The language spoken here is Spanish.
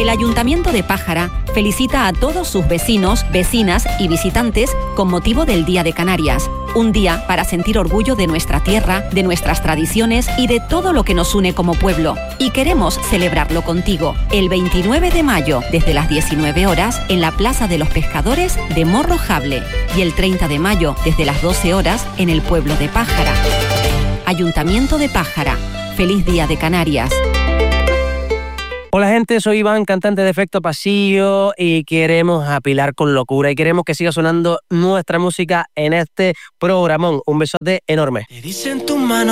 El Ayuntamiento de Pájara felicita a todos sus vecinos, vecinas y visitantes con motivo del Día de Canarias. Un día para sentir orgullo de nuestra tierra, de nuestras tradiciones y de todo lo que nos une como pueblo. Y queremos celebrarlo contigo el 29 de mayo desde las 19 horas en la Plaza de los Pescadores de Morrojable y el 30 de mayo desde las 12 horas en el pueblo de Pájara. Ayuntamiento de Pájara. Feliz Día de Canarias. Hola gente, soy Iván, cantante de Efecto Pasillo y queremos apilar con locura y queremos que siga sonando nuestra música en este programón. Un besote enorme. Te dicen tus manos